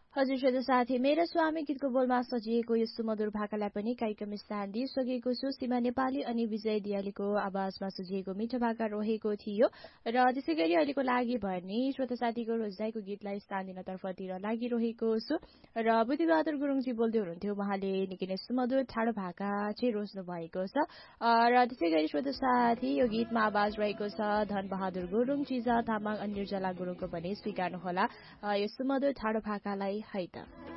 हजुर श्रोता साथी, मेरो स्वामी गीतको बोलमा सजिएको यो सुमधुर भाकालाई पनि कार्यक्रम स्थान दिइसकेको छु। सीमा नेपाली अनि विजय दियालीको आवाजमा सजिएको मिठो भाका रहेको थियो र त्यसै गरी अहिलेको लागि भने श्रोता साथीको रोजाइको गीतलाई स्थान दिन तर्फतिर लागिरहेको छु र बुद्धिबहादुर गुरुङजी बोल्दै हुनुहुन्थ्यो। उहाँले निकै नै सुमधुर ठाडो भाका चाहिँ रोज्नु भएको छ र त्यसै गरी श्रोता साथी यो गीतमा आवाज रहेको छ धनबहादुर गुरुङ, चिजा तामाङ अनि निर्जला गुरुङको पनि स्वीकार्नुहोला यो सुमधुर ठाडो भाकालाई है त।